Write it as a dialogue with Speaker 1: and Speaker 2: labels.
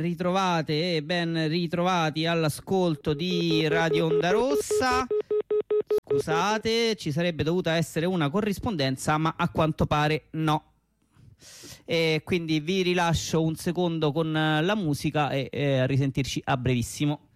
Speaker 1: ritrovate e ben ritrovati all'ascolto di Radio Onda Rossa. Scusate, ci sarebbe dovuta essere una corrispondenza, ma a quanto pare no. E quindi vi rilascio un secondo con la musica e a risentirci a brevissimo.